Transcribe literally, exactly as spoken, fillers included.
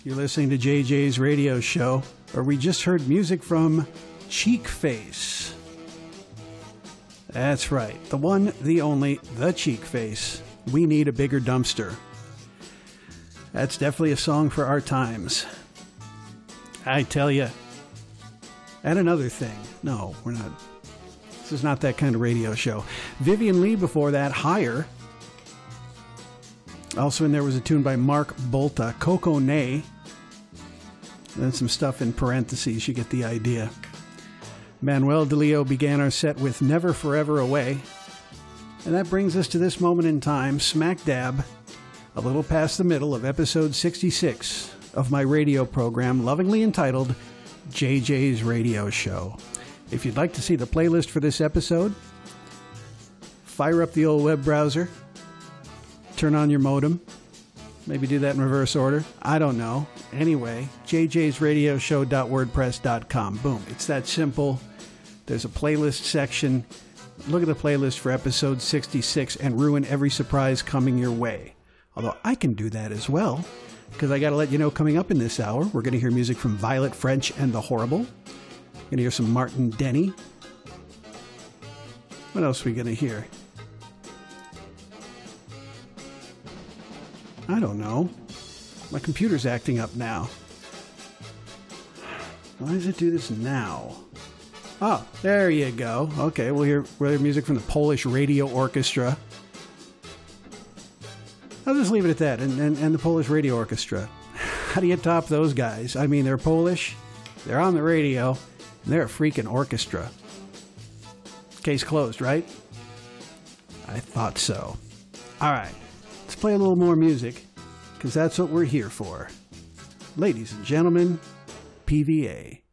You're listening to J J's radio show, where we just heard music from Cheek Face. That's right, the one, the only, the Cheek Face. We Need a Bigger Dumpster. That's definitely a song for our times. I tell you. And another thing. No, we're not. This is not that kind of radio show. Vivian Lee before that, Higher. Also in there was a tune by Mark Bolta, Coco Nay. Then some stuff in parentheses, you get the idea. Manuel de Leo began our set with Never Forever Away. And that brings us to this moment in time, smack dab, a little past the middle of episode sixty-six of my radio program, lovingly entitled J J's Radio Show. If you'd like to see the playlist for this episode, fire up the old web browser, turn on your modem, maybe do that in reverse order. I don't know. Anyway, j j's radio show dot wordpress dot com. Boom. It's that simple. There's a playlist section. Look at the playlist for episode sixty-six and ruin every surprise coming your way. Although I can do that as well, because I got to let you know coming up in this hour, we're going to hear music from Violet French and The Horrible. We're going to hear some Martin Denny. What else are we going to hear? I don't know. My computer's acting up now. Why does it do this now? Oh, there you go. Okay, we'll hear, we'll hear music from the Polish Radio Orchestra. I'll just leave it at that, and, and, and the Polish Radio Orchestra. How do you top those guys? I mean, they're Polish, they're on the radio, and they're a freaking orchestra. Case closed, right? I thought so. All right, let's play a little more music, because that's what we're here for. Ladies and gentlemen, P V A.